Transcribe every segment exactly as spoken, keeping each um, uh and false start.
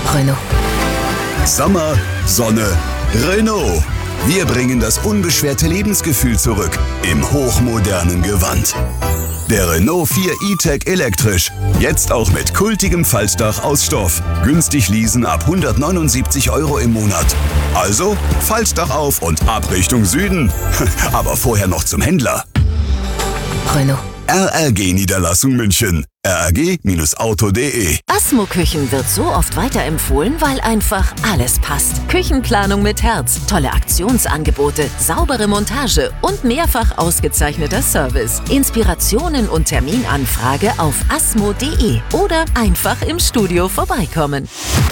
Renault. Sommer, Sonne, Renault. Wir bringen das unbeschwerte Lebensgefühl zurück im hochmodernen Gewand. Der Renault vier E-Tech elektrisch. Jetzt auch mit kultigem Faltdach aus Stoff. Günstig leasen ab hundertneunundsiebzig Euro im Monat. Also Faltdach auf und ab Richtung Süden. Aber vorher noch zum Händler. Renault. R R G-Niederlassung München. r r g Auto punkt de. Asmo Küchen wird so oft weiterempfohlen, weil einfach alles passt. Küchenplanung mit Herz, tolle Aktionsangebote, saubere Montage und mehrfach ausgezeichneter Service. Inspirationen und Terminanfrage auf asmo punkt de oder einfach im Studio vorbeikommen.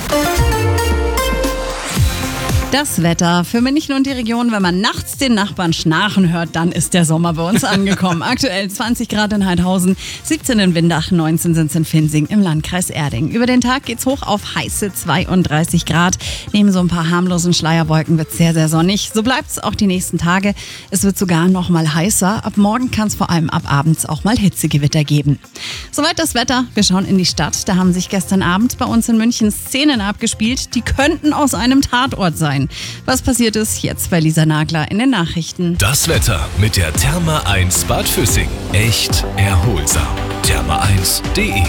Das Wetter für München und die Region, wenn man nachts den Nachbarn schnarchen hört, dann ist der Sommer bei uns angekommen. Aktuell zwanzig Grad in Heidhausen, siebzehn in Windach, neunzehn sind es in Finsing im Landkreis Erding. Über den Tag geht's hoch auf heiße zweiunddreißig Grad. Neben so ein paar harmlosen Schleierwolken wird es sehr, sehr sonnig. So bleibt es auch die nächsten Tage. Es wird sogar noch mal heißer. Ab morgen kann es vor allem ab abends auch mal Hitzegewitter geben. Soweit das Wetter. Wir schauen in die Stadt. Da haben sich gestern Abend bei uns in München Szenen abgespielt, die könnten aus einem Tatort sein. Was passiert ist, jetzt bei Lisa Nagler in den Nachrichten. Das Wetter mit der Therma eins Bad Füssing. Echt erholsam. Therma eins punkt de.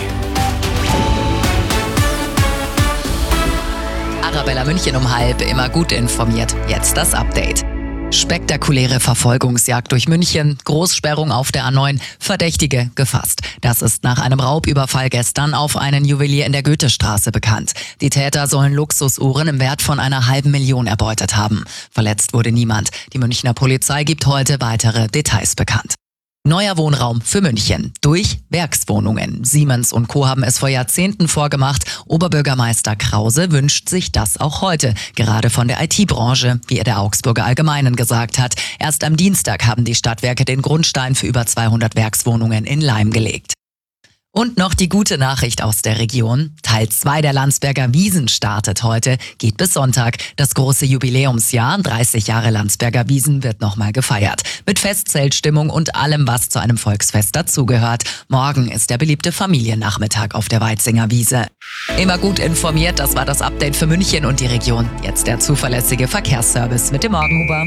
Arabella München um halb, immer gut informiert. Jetzt das Update. Spektakuläre Verfolgungsjagd durch München, Großsperrung auf der A neun, Verdächtige gefasst. Das ist nach einem Raubüberfall gestern auf einen Juwelier in der Goethestraße bekannt. Die Täter sollen Luxusuhren im Wert von einer halben Million erbeutet haben. Verletzt wurde niemand. Die Münchner Polizei gibt heute weitere Details bekannt. Neuer Wohnraum für München durch Werkswohnungen. Siemens und Co. haben es vor Jahrzehnten vorgemacht. Oberbürgermeister Krause wünscht sich das auch heute. Gerade von der I T-Branche, wie er der Augsburger Allgemeinen gesagt hat. Erst am Dienstag haben die Stadtwerke den Grundstein für über zweihundert Werkswohnungen in Leim gelegt. Und noch die gute Nachricht aus der Region. Teil zwei der Landsberger Wiesn startet heute, geht bis Sonntag. Das große Jubiläumsjahr, dreißig Jahre Landsberger Wiesn, wird nochmal gefeiert. Mit Festzeltstimmung und allem, was zu einem Volksfest dazugehört. Morgen ist der beliebte Familiennachmittag auf der Weitzinger Wiese. Immer gut informiert, das war das Update für München und die Region. Jetzt der zuverlässige Verkehrsservice mit dem Morgenhuber.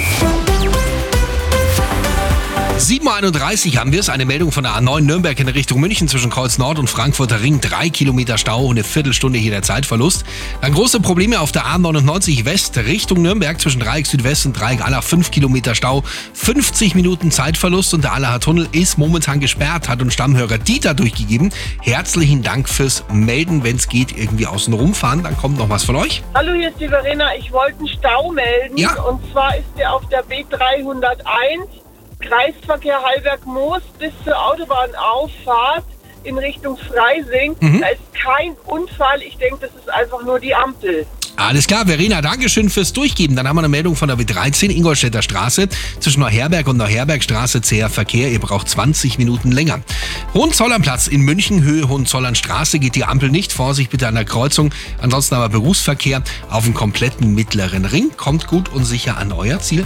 sieben Uhr einunddreißig haben wir es. Eine Meldung von der A neun Nürnberg in Richtung München zwischen Kreuz Nord und Frankfurter Ring. Drei Kilometer Stau und eine Viertelstunde hier der Zeitverlust. Dann große Probleme auf der A neunundneunzig West Richtung Nürnberg zwischen Dreieck Südwest und Dreieck Allach. Fünf Kilometer Stau, fünfzig Minuten Zeitverlust und der Allacher Tunnel ist momentan gesperrt, hat uns Stammhörer Dieter durchgegeben. Herzlichen Dank fürs Melden. Wenn es geht, irgendwie außen rumfahren, dann kommt noch was von euch. Hallo, hier ist die Verena. Ich wollte einen Stau melden. Ja. Und zwar ist der auf der B dreihunderteins. Kreisverkehr Hallberg-Moos bis zur Autobahnauffahrt in Richtung Freising. Mhm. Da ist kein Unfall. Ich denke, das ist einfach nur die Ampel. Alles klar, Verena, Dankeschön fürs Durchgeben. Dann haben wir eine Meldung von der B dreizehn, Ingolstädter Straße. Zwischen Neuherberg und Neuherbergstraße zäher Verkehr. Ihr braucht zwanzig Minuten länger. Hohenzollernplatz in München, Höhe Hohenzollernstraße, geht die Ampel nicht. Vorsicht bitte an der Kreuzung. Ansonsten aber Berufsverkehr auf dem kompletten mittleren Ring. Kommt gut und sicher an euer Ziel.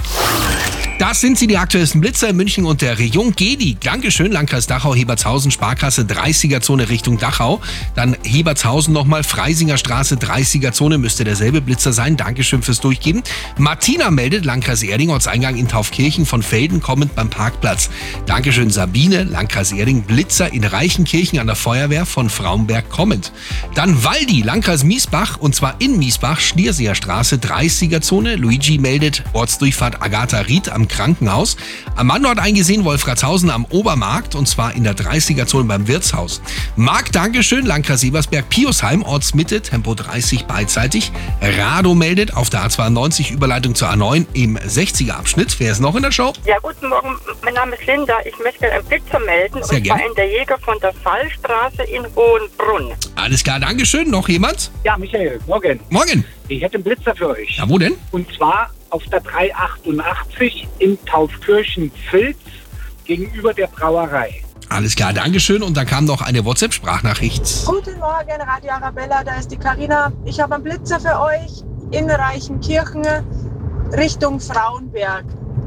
Das sind sie, die aktuellsten Blitzer in München und der Region. Gedi, Dankeschön, Landkreis Dachau, Hebertshausen, Sparkasse, dreißiger-Zone Richtung Dachau. Dann Hebertshausen nochmal, Freisinger Straße, dreißiger-Zone, müsste derselbe Blitzer sein. Dankeschön fürs Durchgeben. Martina meldet, Landkreis Erding, Ortseingang in Taufkirchen, von Felden kommend beim Parkplatz. Dankeschön, Sabine, Landkreis Erding, Blitzer in Reichenkirchen an der Feuerwehr, von Fraumberg kommend. Dann Waldi, Landkreis Miesbach, und zwar in Miesbach, Schlierseer Straße, dreißiger-Zone. Luigi meldet, Ortsdurchfahrt Agatha Ried am Krankenhaus. Am Mannort eingesehen, Wolfratshausen am Obermarkt, und zwar in der dreißiger-Zone beim Wirtshaus. Marc, Dankeschön, Landkreis Ebersberg, Piusheim, Ortsmitte, Tempo dreißig beidseitig. Rado meldet, auf der A zweiundneunzig, Überleitung zur A neun im sechziger-Abschnitt. Wer ist noch in der Show? Ja, guten Morgen, mein Name ist Linda. Ich möchte gerne einen Blitzer melden. Sehr und gern. zwar in der Jäger von der Fallstraße in Hohenbrunn. Alles klar, Dankeschön. Noch jemand? Ja, Michael, morgen. Morgen. Ich hätte einen Blitzer für euch. Ja, wo denn? Und zwar auf der dreihundertachtundachtzig in Taufkirchen-Vils gegenüber der Brauerei. Alles klar, Dankeschön. Und dann kam noch eine WhatsApp-Sprachnachricht. Guten Morgen, Radio Arabella, da ist die Carina. Ich habe einen Blitzer für euch in Reichenkirchen Richtung Frauenberg.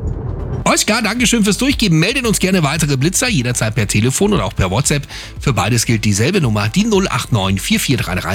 Alles klar, Dankeschön fürs Durchgeben. Meldet uns gerne weitere Blitzer, jederzeit per Telefon oder auch per WhatsApp. Für beides gilt dieselbe Nummer, die null acht neun vier vier drei drei